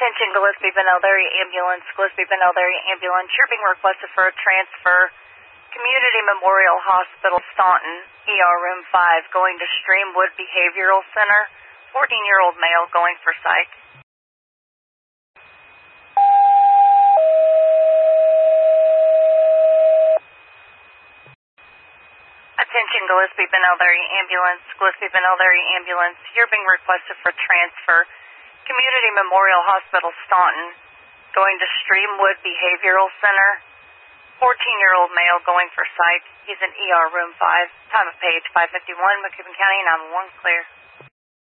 Attention Gillespie Benelderry Ambulance, Gillespie Benelderry Ambulance. You're being requested for a transfer. Community Memorial Hospital, Staunton, ER Room 5, going to Streamwood Behavioral Center. 14-year-old male going for psych. Attention Gillespie Benelderry Ambulance, Gillespie Benelderry Ambulance. You're being requested for transfer. Community Memorial Hospital, Staunton, going to Streamwood Behavioral Center. 14-year-old male going for psych. He's in ER Room 5. Time of page 5:51, McCubbin County, 911, clear.